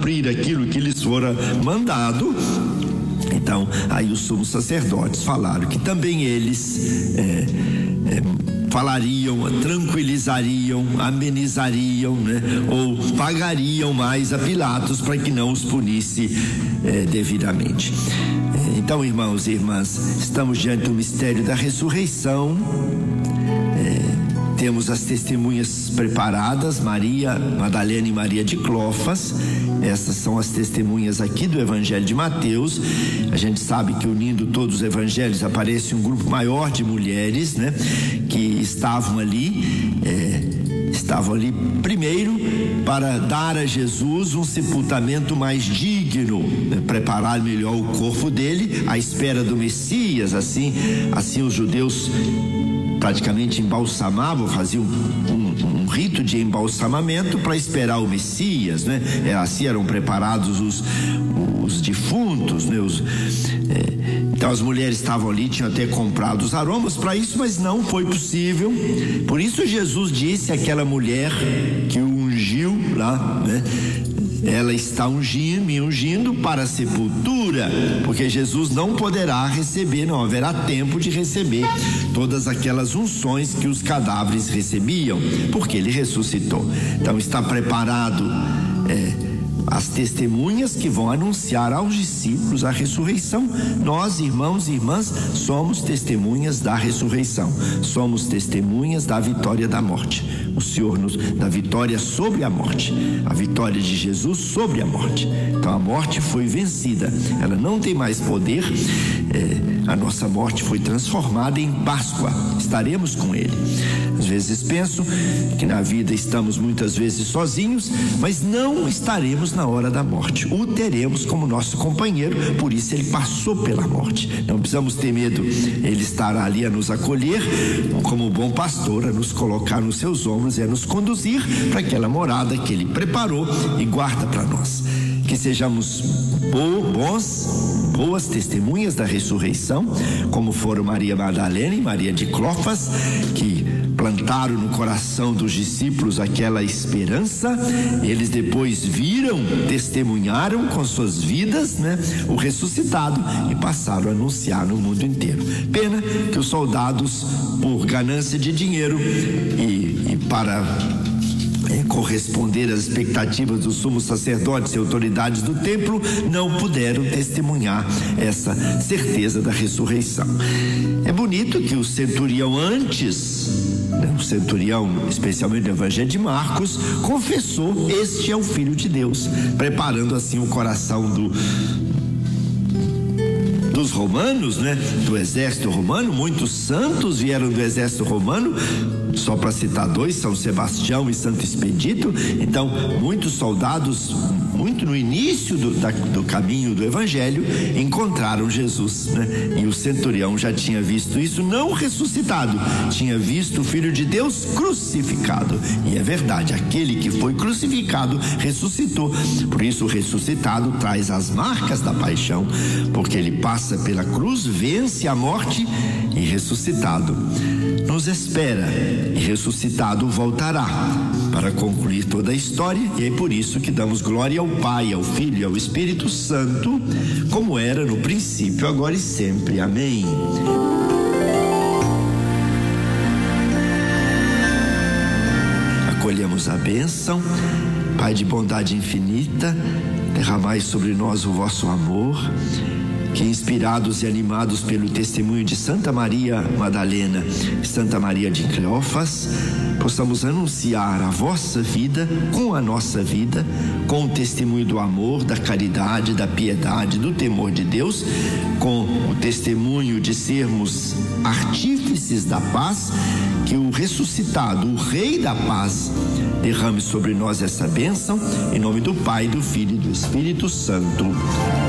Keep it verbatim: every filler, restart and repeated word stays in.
cumprir aquilo que lhes fora mandado. Então, aí os sumos sacerdotes falaram que também eles é, é, falariam, tranquilizariam, amenizariam, né? Ou pagariam mais a Pilatos para que não os punisse é, devidamente. É, então, irmãos e irmãs, estamos diante do mistério da ressurreição. É, temos as testemunhas preparadas, Maria Madalena e Maria de Cleofas. Essas são as testemunhas aqui do Evangelho de Mateus. A gente sabe que, unindo todos os evangelhos, aparece um grupo maior de mulheres, né, que estavam ali, é, estavam ali primeiro para dar a Jesus um sepultamento mais digno, né, preparar melhor o corpo dele à espera do Messias. Assim, assim os judeus praticamente embalsamavam, faziam um, um, um rito de embalsamamento para esperar o Messias, né? É, assim eram preparados os, os defuntos, né? Os, é, então as mulheres estavam ali, tinham até comprado os aromas para isso, mas não foi possível. Por isso Jesus disse àquela mulher que o ungiu lá, né? Ela está ungindo, me ungindo para a sepultura, porque Jesus não poderá receber, não haverá tempo de receber todas aquelas unções que os cadáveres recebiam, porque ele ressuscitou. Então está preparado é, as testemunhas que vão anunciar aos discípulos a ressurreição. Nós, irmãos e irmãs, somos testemunhas da ressurreição, somos testemunhas da vitória da morte. O Senhor nos da vitória sobre a morte, a vitória de Jesus sobre a morte. Então a morte foi vencida, ela não tem mais poder. É, a nossa morte foi transformada em Páscoa, estaremos com Ele. Às vezes penso que na vida estamos muitas vezes sozinhos, mas não estaremos na hora da morte. O teremos como nosso companheiro, por isso Ele passou pela morte. Não precisamos ter medo, Ele estará ali a nos acolher, como bom pastor, a nos colocar nos seus ombros e a nos conduzir para aquela morada que Ele preparou e guarda para nós. Que sejamos bons, boas testemunhas da ressurreição, como foram Maria Madalena e Maria de Cleofas, que plantaram no coração dos discípulos aquela esperança. Eles depois viram, testemunharam com suas vidas, né, o ressuscitado, e passaram a anunciar no mundo inteiro. Pena que os soldados, por ganância de dinheiro e, e para É, corresponder às expectativas dos sumos sacerdotes e autoridades do templo, não puderam testemunhar essa certeza da ressurreição. É bonito que o centurião antes, né, o centurião, especialmente no Evangelho de Marcos, confessou: este é o Filho de Deus, preparando assim o coração do dos romanos, né, do exército romano. Muitos santos vieram do exército romano, só para citar dois, São Sebastião e Santo Expedito. Então, muitos soldados, muito no início do, da, do caminho do Evangelho, encontraram Jesus, né? E o centurião já tinha visto isso, não ressuscitado, tinha visto o Filho de Deus crucificado. E é verdade, aquele que foi crucificado ressuscitou. Por isso o ressuscitado traz as marcas da paixão, porque ele passa pela cruz, vence a morte e ressuscitado nos espera, e ressuscitado voltará para concluir toda a história. E é por isso que damos glória ao Pai, ao Filho e ao Espírito Santo, como era no princípio, agora e sempre. Amém. Acolhemos a bênção. Pai de bondade infinita, derramai sobre nós o vosso amor, que, inspirados e animados pelo testemunho de Santa Maria Madalena e Santa Maria de Cleofas, possamos anunciar a vossa vida com a nossa vida, com o testemunho do amor, da caridade, da piedade, do temor de Deus, com o testemunho de sermos artífices da paz. Que o ressuscitado, o Rei da Paz, derrame sobre nós essa bênção, em nome do Pai, do Filho e do Espírito Santo.